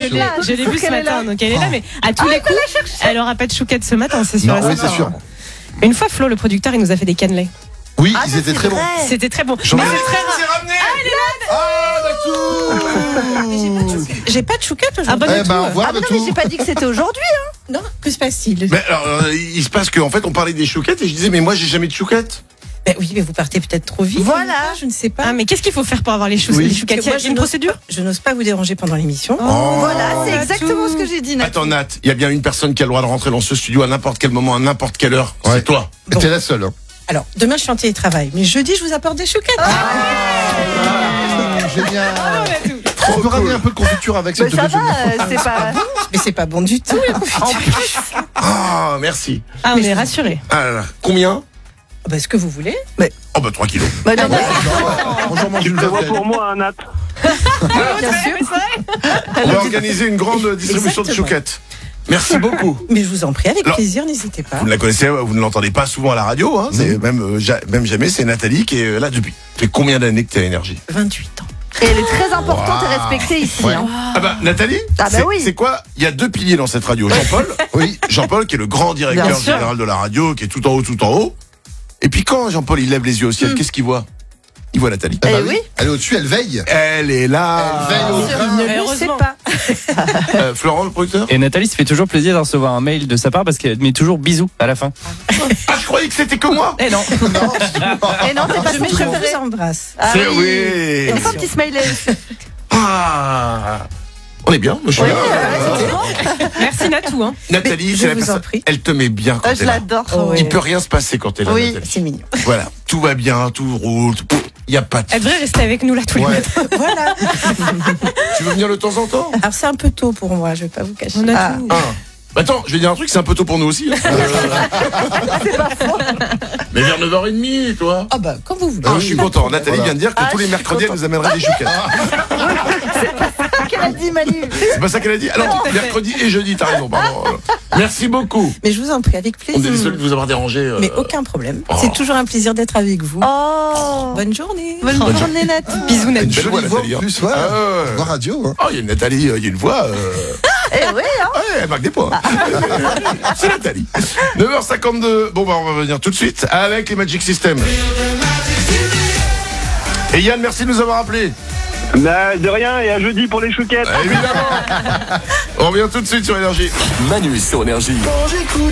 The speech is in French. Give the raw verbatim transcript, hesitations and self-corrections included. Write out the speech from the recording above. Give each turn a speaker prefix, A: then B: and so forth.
A: la glace.
B: Je l'ai
A: Faut
B: vu ce
A: qu'elle est
B: matin,
A: là.
B: donc elle est là, mais à tous les coups, elle aura pas de chouquette ce matin, c'est sûr.
C: Non,
B: et
C: oui,
B: certain.
C: c'est sûr.
B: Une fois, Flo, le producteur, il nous a fait des cannelés.
C: Oui,
A: Ah,
C: ils
A: ça,
C: étaient
A: c'est
C: très bons.
A: vrai.
B: C'était très bon.
C: J'en ai
B: Mais c'est très rare.
D: C'est ramené. Ah, Natou.
B: J'ai pas de chouquette
C: Eh
B: aujourd'hui.
C: ben, au revoir,
A: Ah mais non,
C: Natou.
A: mais j'ai pas dit que c'était aujourd'hui.
B: Non, que se passe-t-il?
D: Mais alors, euh, il se passe qu'en fait, on parlait des chouquettes et je disais, mais moi, j'ai jamais de chouquettes.
B: Ben oui, mais vous partez peut-être trop vite.
A: Voilà.
B: Je ne sais pas. Ah, mais qu'est-ce qu'il faut faire pour avoir les, chou-
C: Oui.
B: les chouquettes? Il y a
A: Moi, je
B: une
A: n'ose
B: procédure? Je n'ose pas vous déranger pendant l'émission.
A: Voilà, c'est
B: Natou.
A: exactement ce que j'ai dit. Nat.
D: Attends, Nat, il y a bien une personne qui a le droit de rentrer dans ce studio à n'importe quel moment, à n'importe quelle heure.
C: Ouais.
D: C'est toi.
B: Bon.
C: T'es la seule. Hein.
B: Alors, demain, je suis en télétravail, mais jeudi, je vous apporte des chouquettes.
C: Ah, génial.
B: Natou.
C: On peut ramener un peu de confiture avec
A: Mais
C: cette
A: ça
C: de
A: va, euh, c'est pas.
B: Mais c'est pas bon du tout, la confiture.
D: Ah, merci.
B: Ah, on est rassurés.
D: Ah là là. Combien?
B: Bah, ce que vous voulez.
D: Oh, bah, trois kilos.
A: Bah, non, non,
C: Bonjour, mange
E: Tu
C: une
E: le vois
C: vingtaine.
E: pour moi, hein, Nat.
B: Bien sûr.
D: On va organiser une grande distribution de
B: Exactement.
D: chouquettes. Merci beaucoup.
B: Mais je vous en prie, avec
D: Alors,
B: plaisir, n'hésitez pas.
D: Vous ne la connaissez, vous ne l'entendez pas souvent à la radio, hein. C'est même, euh, ja- même jamais, c'est Nathalie qui est euh, là depuis. Ça fait combien d'années que tu as énergie?
B: vingt-huit ans.
A: Et elle est très importante
D: Wow.
A: et respectée ici.
C: Ouais.
A: hein.
D: Ah bah, Nathalie?
A: Ah bah
D: c'est,
A: oui.
D: c'est quoi? Il y a deux piliers dans cette radio. Jean-Paul.
C: Oui.
D: Jean-Paul qui est le grand directeur
A: Bien sûr.
D: général de la radio, qui est tout en haut, tout en haut. Et puis quand Jean-Paul il lève les yeux au ciel, qu'est-ce qu'il voit? Il voit Nathalie.
C: Ah bah
A: Eh
C: oui.
A: oui.
C: Elle est au-dessus, elle veille.
D: Elle est là.
C: Elle veille au
A: Sûr,
C: grain.
A: il ne le sait
B: Heureusement.
A: pas.
D: Euh, Florent, le producteur?
F: Et Nathalie se fait toujours plaisir de recevoir un mail de sa part parce qu'elle met toujours bisous à la fin.
D: Ah, je croyais que c'était que moi.
B: Eh non.
C: Non, c'est pas.
A: Et non, c'est pas
B: Je
A: son
B: mets, je
A: préféré.
B: vous embrasse.
A: Ah
D: C'est
A: oui.
D: oui.
A: Et un petit smiley.
D: Ah. On est bien, moi, je suis
A: Oui,
D: là.
A: ouais,
B: Merci Natou. Hein.
D: Nathalie,
B: Je
D: c'est la
B: vous en
D: personne.
B: prie.
D: Elle te met bien quand
A: Ah,
D: t'es
A: je
D: là.
A: l'adore.
B: Oh,
D: Il
B: ouais.
D: peut rien se passer quand t'es là,
A: Oui.
D: Nathalie.
B: C'est mignon.
D: Voilà, tout va bien, tout roule. Il y a pas de.
B: Elle devrait rester avec nous là tous les
C: Ouais.
B: matins. Voilà.
D: Tu veux venir de temps en temps?
B: Alors c'est un peu tôt pour moi, je vais pas vous cacher.
A: Ah.
D: Ah. Bah attends, je vais dire un truc, c'est un peu tôt pour nous aussi. Hein. Mais vers neuf heures trente, toi.
B: Ah bah quand vous voulez.
D: Ah, je suis content. Nathalie
C: Voilà.
D: vient de dire que
A: Ah,
D: tous les
A: je suis
D: mercredis, elle
A: content.
D: nous amènerait des chouquettes.
A: Qu'elle a dit, Manu.
D: C'est pas ça qu'elle a dit? Alors,
B: tout à fait.
D: mercredi et jeudi, t'as raison, pardon. Merci beaucoup.
B: Mais je vous en prie, avec
D: On est
B: plaisir.
D: désolé de vous avoir dérangé. euh,
B: Mais aucun problème.
D: Oh.
B: C'est toujours un plaisir d'être avec vous.
A: Oh.
B: Bonne journée.
A: Bonne
D: Bonne
A: journée, Nat.
B: Bisous
C: Une
B: Natou.
D: belle voix,
C: jolie voix
D: Nathalie,
C: en
D: hein.
C: plus, ouais.
D: Ah, ouais.
C: Voix radio. Hein.
D: Oh, il y a une Nathalie, euh, il y a une voix. euh,
A: Eh oui, hein.
D: Ouais, elle marque des points. C'est Nathalie. neuf heures cinquante-deux. Bon, bah, on va venir tout de suite avec les Magic System. Et Yann, merci de nous avoir appelés.
E: Bah, de rien, et à jeudi pour les chouquettes.
D: Évidemment. On revient tout de suite sur Énergie.
G: Manu sur Énergie.